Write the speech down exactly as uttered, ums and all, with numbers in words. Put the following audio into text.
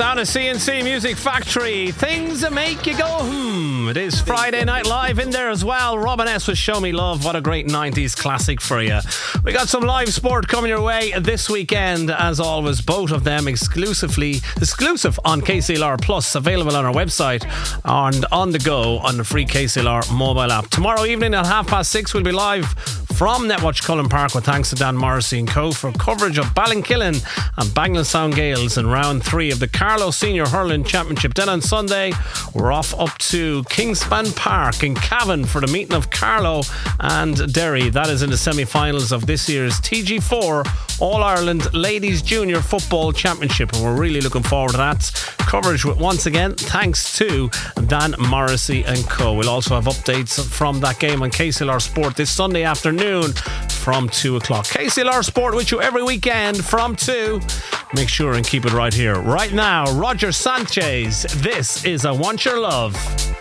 sound of C N C Music Factory. Things that make you go, hmm. It is Friday Night Live in there as well. Robin S. with Show Me Love. What a great nineties classic for you. We got some live sport coming your way this weekend. As always, both of them exclusively exclusive on K C L R Plus, available on our website and on the go on the free K C L R mobile app. Tomorrow evening at half past six, we'll be live from Netwatch Cullen Park with thanks to Dan Morrissey and Co for coverage of Ballinkillen and Banglasound Gales in round three of the Carlow Senior Hurling Championship. Then on Sunday, we're off up to Kingspan Park in Cavan for the meeting of Carlow and Derry. That is in the semi-finals of this year's T G four All-Ireland Ladies Junior Football Championship, and we're really looking forward to that coverage with, once again, thanks to Dan Morrissey and Co. We'll also have updates from that game on K C L R Sport this Sunday afternoon from two o'clock. K C L R Sport with you every weekend from two. Make sure and keep it right here. Right now, Roger Sanchez. This is I Want Your Love.